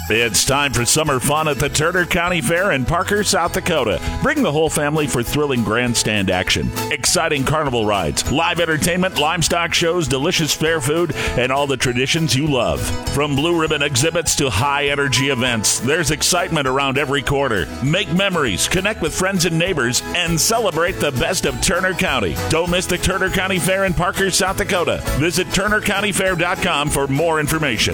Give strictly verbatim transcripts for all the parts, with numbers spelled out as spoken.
It's time for summer fun at the Turner County Fair in Parker, South Dakota. Bring the whole family for thrilling grandstand action, exciting carnival rides, live entertainment, livestock shows, delicious fair food, and all the traditions you love. From blue ribbon exhibits to high-energy events, there's excitement around every corner. Make memories, connect with friends and neighbors, and celebrate the best of Turner County. Don't miss the Turner County Fair in Parker, South Dakota. Visit turner county fair dot com for more information.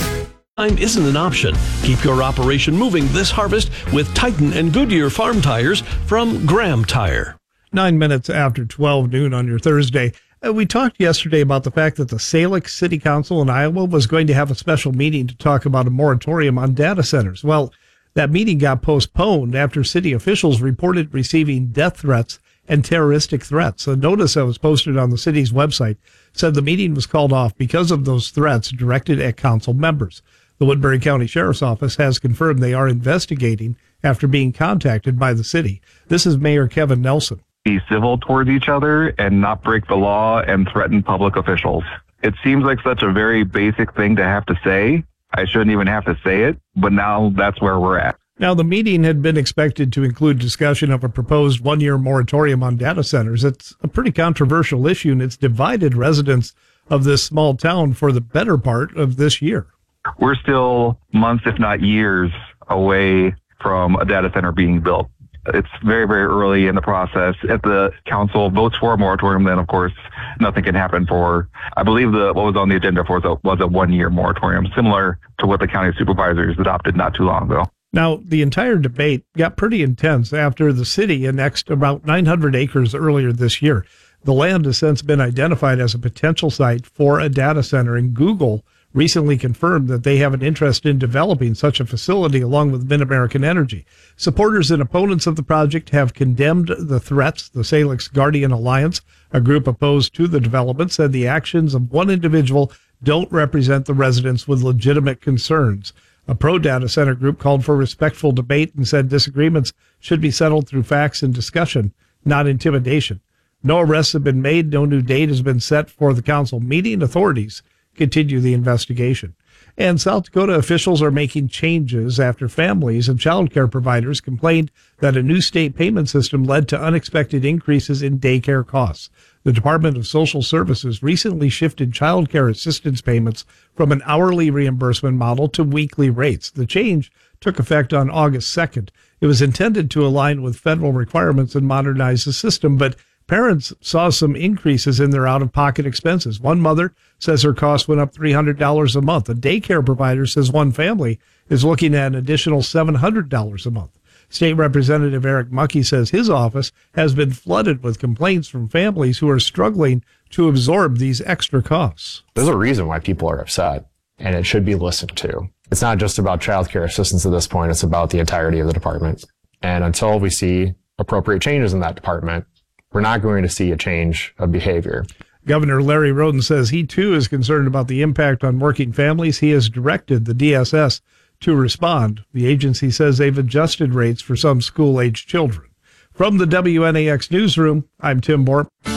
Time isn't an option. Keep your operation moving this harvest with Titan and Goodyear farm tires from Graham Tire. Nine minutes after twelve noon on your Thursday. Uh, we talked yesterday about the fact that the Salix City Council in Iowa was going to have a special meeting to talk about a moratorium on data centers. Well, that meeting got postponed after city officials reported receiving death threats and terroristic threats. A notice that was posted on the city's website said the meeting was called off because of those threats directed at council members. The Woodbury County Sheriff's Office has confirmed they are investigating after being contacted by the city. This is Mayor Kevin Nelson. Be civil towards each other and not break the law and threaten public officials. It seems like such a very basic thing to have to say. I shouldn't even have to say it, but now that's where we're at. Now, the meeting had been expected to include discussion of a proposed one-year moratorium on data centers. It's a pretty controversial issue, and it's divided residents of this small town for the better part of this year. We're still months, if not years, away from a data center being built. It's very, very early in the process. If the council votes for a moratorium, then, of course, nothing can happen for, I believe the what was on the agenda for was a, was a one-year moratorium, similar to what the county supervisors adopted not too long ago. Now, the entire debate got pretty intense after the city annexed about nine hundred acres earlier this year. The land has since been identified as a potential site for a data center, and Google recently confirmed that they have an interest in developing such a facility along with Mid-American Energy. Supporters and opponents of the project have condemned the threats. The Salix Guardian Alliance, a group opposed to the development, said the actions of one individual don't represent the residents with legitimate concerns. A pro-data center group called for respectful debate and said disagreements should be settled through facts and discussion, not intimidation. No arrests have been made. No new date has been set for the council meeting. Authorities continue the investigation. And South Dakota officials are making changes after families and child care providers complained that a new state payment system led to unexpected increases in daycare costs. The Department of Social Services recently shifted child care assistance payments from an hourly reimbursement model to weekly rates. The change took effect on August second. It was intended to align with federal requirements and modernize the system, but parents saw some increases in their out-of-pocket expenses. One mother says her cost went up three hundred dollars a month. A daycare provider says one family is looking at an additional seven hundred dollars a month. State Representative Eric Muckey says his office has been flooded with complaints from families who are struggling to absorb these extra costs. There's a reason why people are upset, and it should be listened to. It's not just about child care assistance at this point. It's about the entirety of the department. And until we see appropriate changes in that department, we're not going to see a change of behavior. Governor Larry Roden says he, too, is concerned about the impact on working families. He has directed the D S S to respond. The agency says they've adjusted rates for some school-aged children. From the W N A X newsroom, I'm Tim Borp.